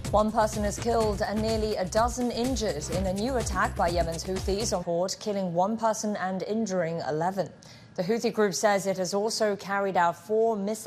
One person is killed and nearly a dozen injured in a new attack by Yemen's Houthis on port, killing one person and injuring 11. The Houthi group says it has also carried out 4 missiles